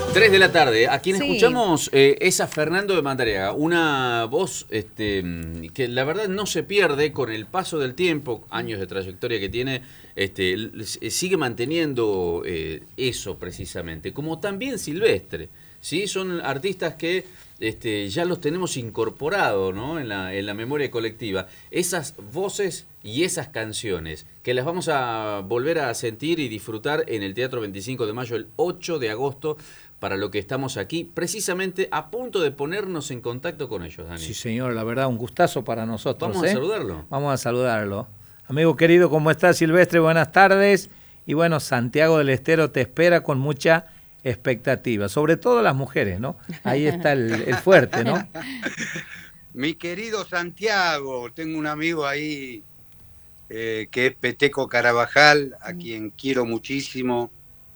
3 de la tarde. A quien Sí. escuchamos es a Fernando de Madariaga, una voz que la verdad no se pierde con el paso del tiempo, años de trayectoria que tiene, sigue manteniendo eso precisamente, como también Silvestre. ¿Sí? Son artistas que ya los tenemos incorporados, ¿no? en la memoria colectiva. Esas voces y esas canciones que las vamos a volver a sentir y disfrutar en el Teatro 25 de Mayo, el 8 de agosto, para lo que estamos aquí, precisamente a punto de ponernos en contacto con ellos, Dani. Sí, señor, la verdad, un gustazo para nosotros. Vamos a saludarlo. Vamos a saludarlo. Amigo querido, ¿cómo estás, Silvestre? Buenas tardes. Y bueno, Santiago del Estero te espera con mucha expectativa, sobre todo las mujeres, ¿no? Ahí está el fuerte, ¿no? Mi querido Santiago, tengo un amigo ahí que es Peteco Carabajal, a quien quiero muchísimo,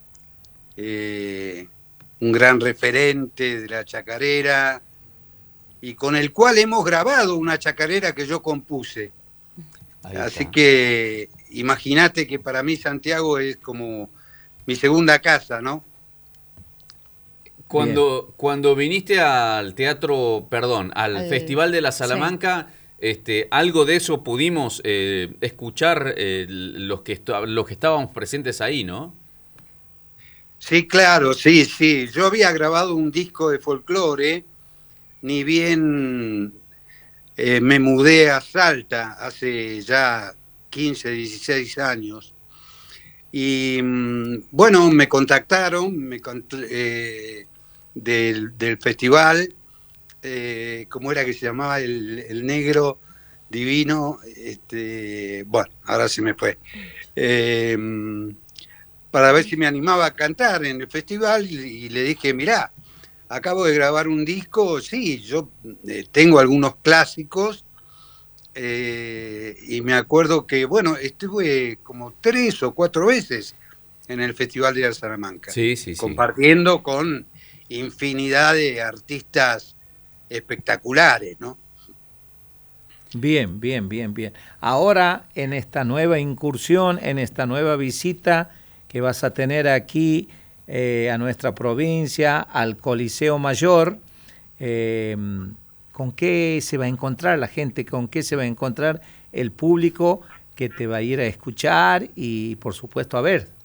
un gran referente de la chacarera, y con el cual hemos grabado una chacarera que yo compuse. Así que imagínate que para mí Santiago es como mi segunda casa, ¿no? Cuando viniste al teatro, al Festival de la Salamanca, sí. Algo de eso pudimos escuchar los que estábamos presentes ahí, ¿no? Sí, claro, sí. Yo había grabado un disco de folclore, ni bien me mudé a Salta hace ya 15, 16 años. Y bueno, me contactaron del festival, ¿cómo era que se llamaba? El negro divino, bueno, ahora se me fue. Para ver si me animaba a cantar en el festival y le dije, mirá, acabo de grabar un disco, sí, yo tengo algunos clásicos y me acuerdo que, bueno, estuve como 3 o 4 veces en el Festival de la Salamanca, sí. compartiendo con infinidad de artistas espectaculares, ¿no? Bien. Ahora, en esta nueva incursión, en esta nueva visita que vas a tener aquí a nuestra provincia, al Coliseo Mayor, ¿con qué se va a encontrar la gente? ¿Con qué se va a encontrar el público que te va a ir a escuchar y, por supuesto, a ver?